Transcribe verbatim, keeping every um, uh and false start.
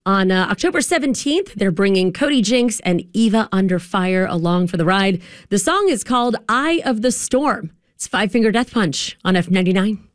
On uh, October seventeenth, they're bringing Cody Jinks and Eva Under Fire along for the ride. The song is called Eye of the Storm. It's Five Finger Death Punch on F ninety-nine.